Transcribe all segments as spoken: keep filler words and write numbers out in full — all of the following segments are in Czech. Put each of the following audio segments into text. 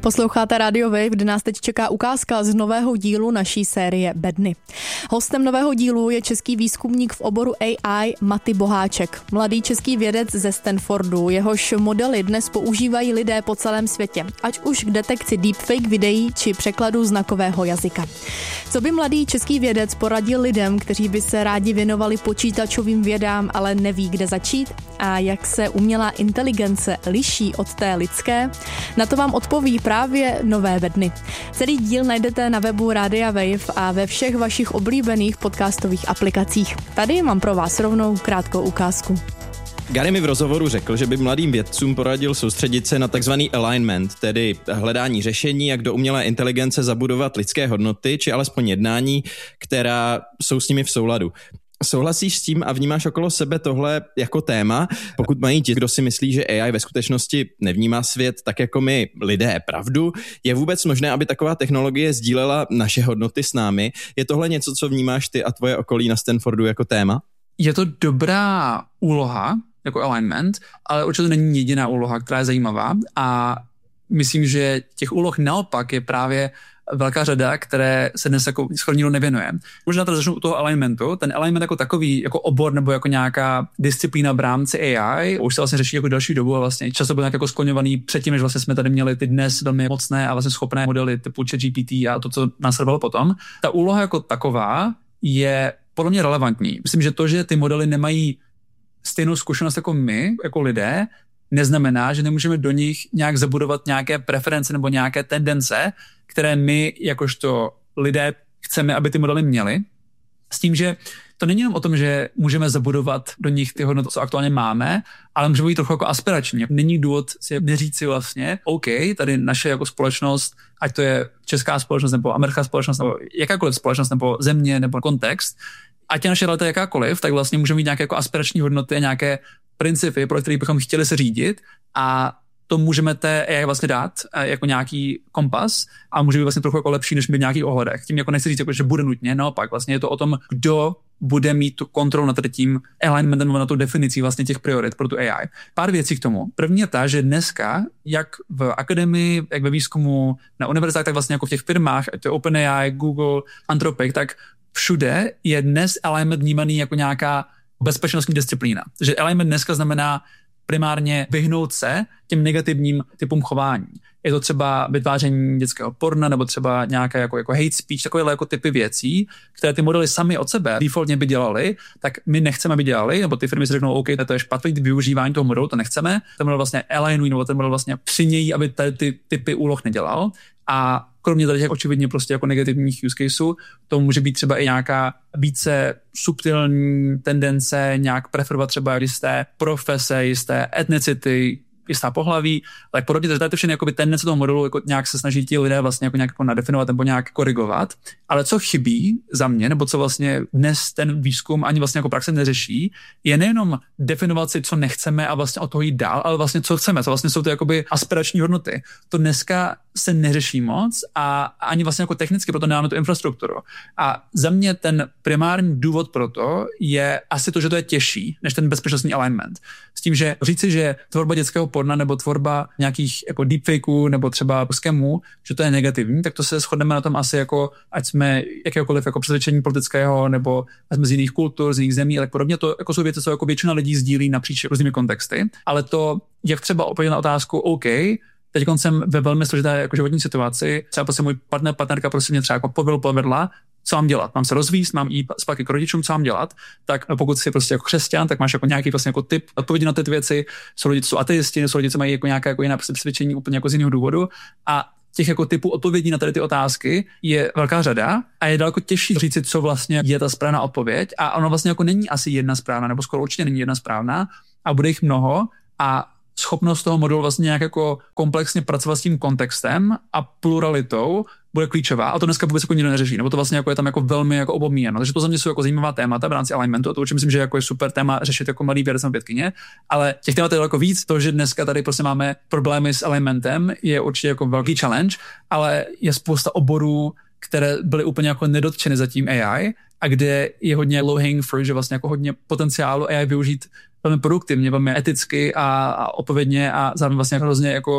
Posloucháte Radio Wave, kde nás teď čeká ukázka z nového dílu naší série Bedny. Hostem nového dílu je český výzkumník v oboru A I Mati Boháček, mladý český vědec ze Stanfordu. Jehož modely dnes používají lidé po celém světě, ať už k detekci deepfake videí či překladu znakového jazyka. Co by mladý český vědec poradil lidem, kteří by se rádi věnovali počítačovým vědám, ale neví, kde začít? A jak se umělá inteligence liší od té lidské? Na to vám odpoví právě nové Bedny. Celý díl najdete na webu Radia Wave a ve všech vašich oblíbených podcastových aplikacích. Tady mám pro vás rovnou krátkou ukázku. Gary mi v rozhovoru řekl, že by mladým vědcům poradil soustředit se na takzvaný alignment, tedy hledání řešení, jak do umělé inteligence zabudovat lidské hodnoty, či alespoň jednání, která jsou s nimi v souladu. Souhlasíš s tím a vnímáš okolo sebe tohle jako téma? Pokud mají ti, kdo si myslí, že A I ve skutečnosti nevnímá svět tak jako my lidé pravdu, je vůbec možné, aby taková technologie sdílela naše hodnoty s námi? Je tohle něco, co vnímáš ty a tvoje okolí na Stanfordu jako téma? Je to dobrá úloha, jako alignment, ale určitě není jediná úloha, která je zajímavá, a myslím, že těch úloh naopak je právě velká řada, které se dnes jako shodně nevěnuje. Možná to začnu u toho alignmentu. Ten alignment jako takový, jako obor nebo jako nějaká disciplína v rámci A I, už se vlastně řeší jako další dobu a vlastně často byl nějak jako skloňovaný předtím, než vlastně jsme tady měli ty dnes velmi mocné a vlastně schopné modely typu ChatGPT a to, co následovalo potom. Ta úloha jako taková je podle mě relevantní. Myslím, že to, že ty modely nemají stejnou zkušenost jako my, jako lidé, neznamená, že nemůžeme do nich nějak zabudovat nějaké preference nebo nějaké tendence, které my jakožto lidé chceme, aby ty modely měly. S tím, že to není jenom o tom, že můžeme zabudovat do nich ty hodnoty, co aktuálně máme, ale můžeme být trochu jako aspirační. Není důvod si neříct si vlastně, OK, tady naše jako společnost, ať to je česká společnost nebo americká společnost nebo jakákoliv společnost nebo země nebo kontext, ať je naše realita jakákoliv, tak vlastně můžeme mít nějaké jako aspirační hodnoty a nějaké principy, pro které bychom chtěli se řídit, a to můžeme té A I vlastně dát jako nějaký kompas a může být vlastně trochu jako lepší, než být v nějakých ohledech. Tím jako nechci říct, jako, že bude nutně, naopak vlastně je to o tom, kdo bude mít tu kontrolu nad tím alignmentem nebo na tu definici vlastně těch priorit pro tu A I. Pár věcí k tomu. První je ta, že dneska, jak v akademii, jak ve výzkumu na univerzitách, tak vlastně jako v těch firmách, ať to je OpenAI, Google, Anthropic, tak všude je dnes alignment vnímaný jako nějaká bezpečnostní disciplína. Takže alignment dneska znamená primárně vyhnout se těm negativním typům chování. Je to třeba vytváření dětského porna nebo třeba nějaké jako, jako hate speech, takovéhle jako typy věcí, které ty modely sami od sebe defaultně by dělali, tak my nechceme, aby dělali, nebo ty firmy si řeknou, OK, to je špatný využívání toho modelu, to nechceme. Ten model vlastně alignují, nebo ten model vlastně přimějí, aby tady ty typy úloh nedělal. A kromě tady těch očividně prostě jako negativních use caseů, to může být třeba i nějaká více subtilní tendence, nějak preferovat třeba jisté profese, jisté etnicity, jistá pohlaví, tak podobně, takže tady to všechny jakoby tendence toho modelu jako nějak se snaží ti lidé vlastně jako nějak jako nadefinovat nebo nějak korigovat. Ale co chybí za mě, nebo co vlastně dnes ten výzkum ani vlastně jako praxe neřeší, je nejenom definovat si, co nechceme a vlastně od toho jít dál, ale vlastně co chceme, co vlastně jsou to jakoby aspirační hodnoty. To dneska se neřeší moc a ani vlastně jako technicky, proto nemáme tu infrastrukturu. A za mě ten primární důvod pro to je asi to, že to je těžší než ten bezpečnostní alignment. S tím, že říci, že tvorba dětského porna nebo tvorba nějakých jako deepfakeů nebo třeba scamů, že to je negativní, tak to se shodneme na tom asi jako, ať jsme jakéhokoliv jako přesvědčení politického nebo ať jsme z jiných kultur, z jiných zemí, ale podobně to jako jsou věci, co jako většina lidí sdílí napříč různými kontexty. Ale to, jak třeba odpovědět na otázku, OK, teď jsem ve velmi složité jako životní situaci, třeba prostě můj partner, partnerka prostě mě třeba jako povedl, povedla, co mám dělat? Mám se rozvíjet, mám jít zpátky k rodičům, co mám dělat? Tak pokud jsi prostě jako křesťan, tak máš jako nějaký vlastně jako tip odpovědi na ty věci. Jsou lidi, co jsou ateisti, jsou lidi, co mají jako nějaké jako jiná přesvědčení úplně jako z jiného důvodu. A těch jako typů odpovědí na tady ty otázky je velká řada a je daleko těžší říct si, co vlastně je ta správná odpověď. A ono vlastně jako není asi jedna správná, nebo skoro určitě není jedna správná a bude jich mnoho a schopnost toho modelu vlastně nějak jako komplexně pracovat s tím kontextem a pluralitou bude klíčová, a to dneska vůbec jako nikdo neřeší, nebo to vlastně jako je tam jako velmi jako obomíjeno. Takže to za mě jsou jako zajímavá témata v rámci alignmentu, a to určitě myslím, že jako je super téma řešit jako mladý vědec nebo vědkyně, ale těch témat je daleko víc. To, že dneska tady prostě máme problémy s alignmentem, je určitě jako velký challenge, ale je spousta oborů, které byly úplně jako nedotčeny zatím A I a kde je hodně low hanging fruit, že vlastně jako hodně potenciálu A I využít velmi produktivně, velmi eticky a, a odpovědně a zároveň vlastně hrozně jako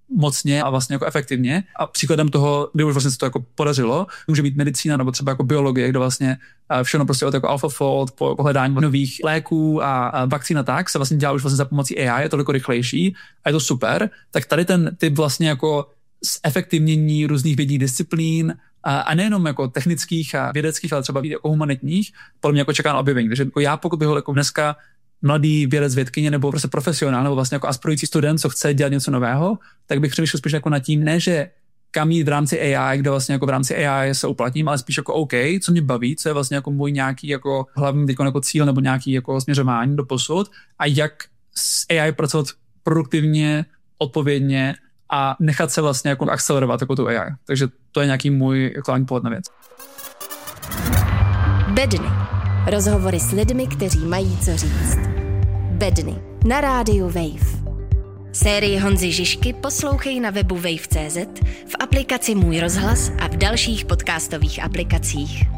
mocně a vlastně jako efektivně. A příkladem toho, kdy už vlastně se to jako podařilo, může být medicína nebo třeba jako biologie, kde vlastně všechno prostě od jako AlphaFold po hledání nových léků a vakcín a tak se vlastně dělá už vlastně za pomocí A I, je to daleko rychlejší a je to super. Tak tady ten typ vlastně jako zefektivnění různých vědních disciplín a nejenom jako technických a vědeckých, ale třeba jako humanitních, podle mě jako čeká na objevení. Takže jako já, pokud bych byl jako dneska mladý vědec, vědkyně nebo prostě profesionál nebo vlastně jako aspirující student, co chce dělat něco nového, tak bych přemýšlel spíš jako nad tím, ne, že kam jít v rámci A I, kde vlastně jako v rámci A I se uplatním, ale spíš jako OK, co mě baví, co je vlastně jako můj nějaký jako hlavní jako cíl nebo nějaký jako směřování do posud a jak s A I pracovat produktivně, odpovědně a nechat se vlastně jako akcelerovat jako tu A I. Takže to je nějaký můj hlavní pohled na věc. Bedny. Rozhovory s lidmi, kteří mají co říct. Bedny. Na rádiu Wave. Sérii Honzy Žižky poslouchej na webu wave tečka cé zet, v aplikaci Můj rozhlas a v dalších podcastových aplikacích.